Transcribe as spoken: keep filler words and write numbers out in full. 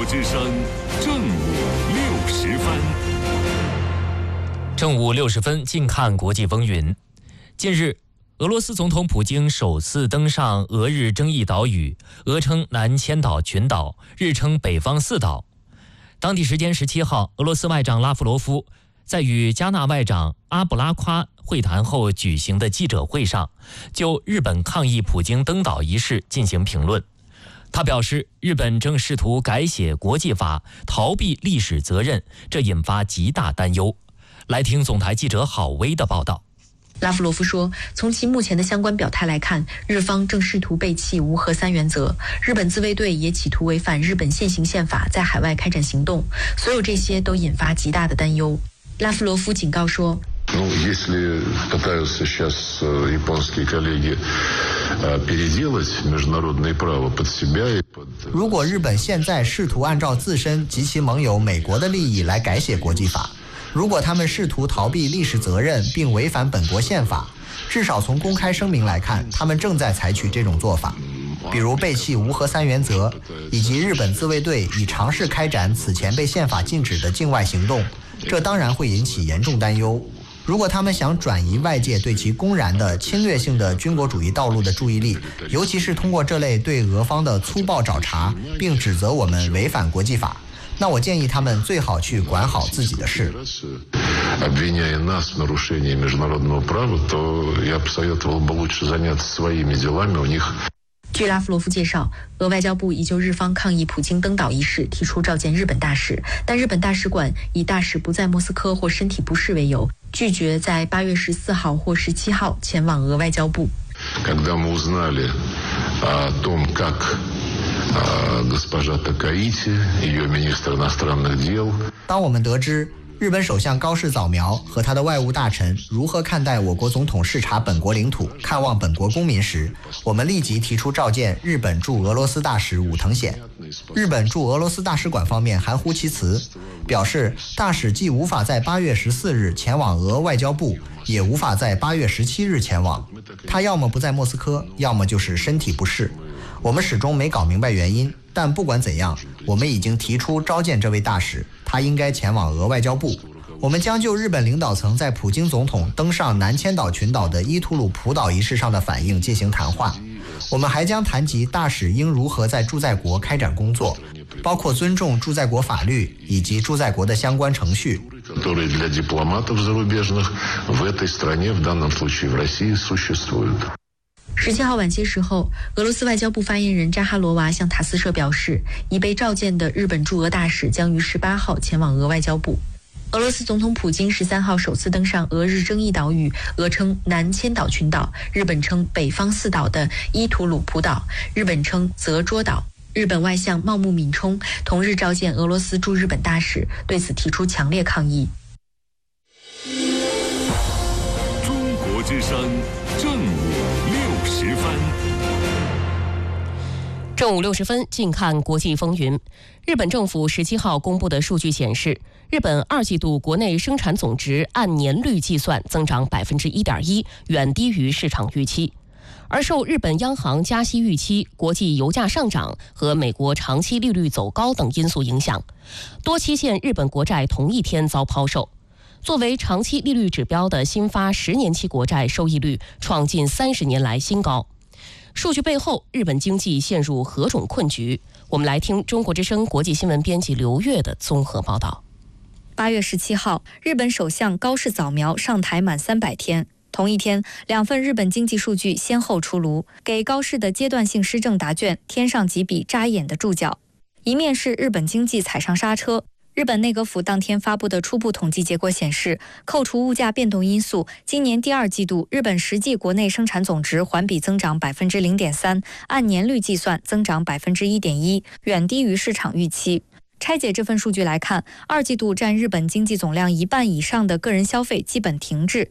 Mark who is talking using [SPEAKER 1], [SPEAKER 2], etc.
[SPEAKER 1] 之声正午六十分。
[SPEAKER 2] 正午六十分，近看国际风云。近日，俄罗斯总统普京首次登上俄日争议岛屿，俄称南千岛群岛，日称北方四岛。当地时间十七号，俄罗斯外长拉夫罗夫在与加纳外长阿布拉夸会谈后举行的记者会上，就日本抗议普京登岛一事进行评论。他表示，日本正试图改写国际法，逃避历史责任，这引发极大担忧。来听总台记者郝薇的报道。
[SPEAKER 3] 拉夫罗夫说，从其目前的相关表态来看，日方正试图背弃无核三原则，日本自卫队也企图违反日本现行宪法，在海外开展行动，所有这些都引发极大的担忧。拉夫罗夫警告说，
[SPEAKER 4] Ну, если пытаются сейчас японские коллеги переделать международное право под себя и под...
[SPEAKER 5] 如果日本现在试图按照自身及其盟友美国的利益来改写国际法，如果他们试图逃避历史责任并违反本国宪法，至少从公开声明来看，他们正在采取这种做法，比如背弃无核三原则，以及日本自卫队已尝试开展此前被宪法禁止的境外行动，这当然会引起严重担忧。如果他们想转移外界对其公然的侵略性的军国主义道路的注意力，尤其是通过这类对俄方的粗暴找茬，并指责我们违反国际法，那我建议他们最好去管好自己的事。
[SPEAKER 4] Обвиняя нас в нарушении международного права, то я бы советовал бы лучше заняться своими делами. У них.
[SPEAKER 3] 据拉夫罗夫介绍，俄外交部已就日方抗议普京登岛一事提出召见日本大使，但日本大使馆以大使不在莫斯科或身体不适为由，拒绝在八月十四号或十七号前往俄外交部。
[SPEAKER 4] Когда мы узнали о том, как госпожа Такаити, ее министр иностранных дел.
[SPEAKER 5] 当我们得知日本首相高市早苗和他的外务大臣如何看待我国总统视察本国领土、看望本国公民时，我们立即提出召见日本驻俄罗斯大使武藤显。日本驻俄罗斯大使馆方面含糊其辞，表示大使既无法在八月十四日前往俄外交部，也无法在八月十七日前往。他要么不在莫斯科，要么就是身体不适。我们始终没搞明白原因，但不管怎样，我们已经提出召见这位大使，他应该前往俄外交部。我们将就日本领导层在普京总统登上南千岛群岛的伊图鲁普岛一事上的反应进行谈话。我们还将谈及大使应如何在驻在国开展工作，包括尊重驻在国法律以及驻在国的相关程序。
[SPEAKER 3] 十七号晚些时候，俄罗斯外交部发言人扎哈罗娃向塔斯社表示，已被召见的日本驻俄大使将于十八号前往俄外交部。俄罗斯总统普京十三号首次登上俄日争议岛屿，俄称南千岛群岛，日本称北方四岛的伊图鲁普岛，日本称泽捉岛。日本外相茂木敏充同日召见俄罗斯驻日本大使，对此提出强烈抗议。
[SPEAKER 1] 中国之声正午六十分。
[SPEAKER 6] 正午六十分，近看国际风云。日本政府十七号公布的数据显示，日本二季度国内生产总值按年率计算增长百分之一点一，远低于市场预期。而受日本央行加息预期、国际油价上涨和美国长期利率走高等因素影响，多期限日本国债同一天遭抛售。作为长期利率指标的新发十年期国债收益率创近三十年来新高。数据背后，日本经济陷入何种困局？我们来听中国之声国际新闻编辑刘月的综合报道。
[SPEAKER 7] 八月十七号，日本首相高市早苗上台满三百天。同一天，两份日本经济数据先后出炉，给高市的阶段性施政答卷添上几笔扎眼的注脚。一面是日本经济踩上刹车。日本内阁府当天发布的初步统计结果显示，扣除物价变动因素，今年第二季度日本实际国内生产总值环比增长百分之零点三，按年率计算增长百分之一点一，远低于市场预期。拆解这份数据来看，二季度占日本经济总量一半以上的个人消费基本停滞，